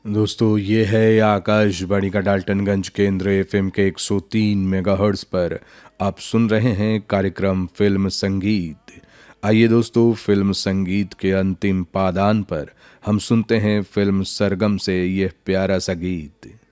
दोस्तों ये है आकाशवाणी का डाल्टनगंज केंद्र एफएम के 103 मेगाहर्ट्ज पर आप सुन रहे हैं कार्यक्रम फिल्म संगीत। आइए दोस्तों, फिल्म संगीत के अंतिम पादान पर हम सुनते हैं फिल्म सरगम से यह प्यारा सा गीत।